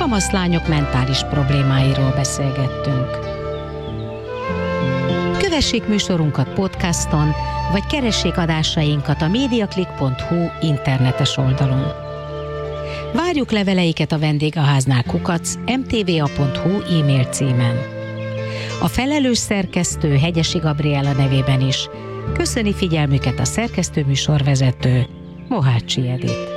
kamaszlányok mentális problémáiról beszélgettünk. Kövessék műsorunkat podcaston, vagy keressék adásainkat a mediaclick.hu internetes oldalon. Várjuk leveleiket a vendégháznál @mtva.hu e-mail címen. A felelős szerkesztő Hegyesi Gabriella nevében is köszöni figyelmüket a szerkesztő műsorvezető, Mohácsi Edit.